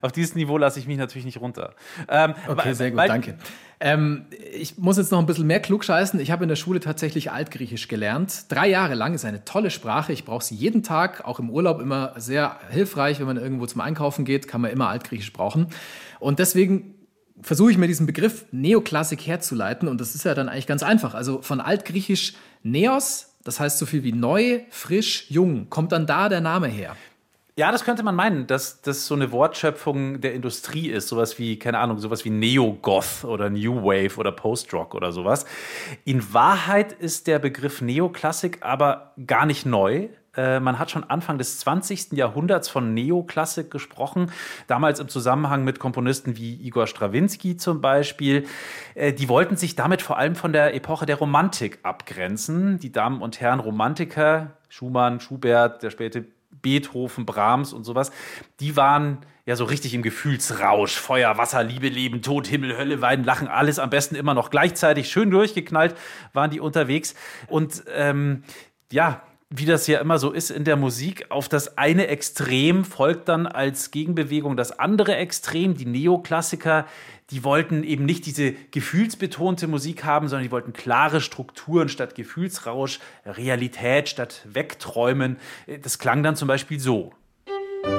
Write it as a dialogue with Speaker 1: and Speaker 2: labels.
Speaker 1: Auf dieses Niveau lasse ich mich natürlich nicht runter.
Speaker 2: Okay, sehr gut, danke. Ich muss jetzt noch ein bisschen mehr klugscheißen. Ich habe in der Schule tatsächlich Altgriechisch gelernt. 3 Jahre lang, ist eine tolle Sprache. Ich brauche sie jeden Tag, auch im Urlaub immer sehr hilfreich. Wenn man irgendwo zum Einkaufen geht, kann man immer Altgriechisch brauchen. Und deswegen versuche ich mir diesen Begriff Neoklassik herzuleiten. Und das ist ja dann eigentlich ganz einfach. Also von Altgriechisch Neos, das heißt so viel wie neu, frisch, jung, kommt dann da der Name her.
Speaker 1: Ja, das könnte man meinen, dass das so eine Wortschöpfung der Industrie ist. Sowas wie, keine Ahnung, sowas wie Neo-Goth oder New Wave oder Post-Rock oder sowas. In Wahrheit ist der Begriff Neoklassik aber gar nicht neu. Man hat schon Anfang des 20. Jahrhunderts von Neoklassik gesprochen, damals im Zusammenhang mit Komponisten wie Igor Strawinski zum Beispiel. Die wollten sich damit vor allem von der Epoche der Romantik abgrenzen. Die Damen und Herren Romantiker, Schumann, Schubert, der späte Beethoven, Brahms und sowas, die waren ja so richtig im Gefühlsrausch. Feuer, Wasser, Liebe, Leben, Tod, Himmel, Hölle, Weinen, Lachen, alles am besten immer noch gleichzeitig. Schön durchgeknallt waren die unterwegs. Und wie das ja immer so ist in der Musik, auf das eine Extrem folgt dann als Gegenbewegung das andere Extrem. Die Neoklassiker, die wollten eben nicht diese gefühlsbetonte Musik haben, sondern die wollten klare Strukturen statt Gefühlsrausch, Realität statt Wegträumen. Das klang dann zum Beispiel so.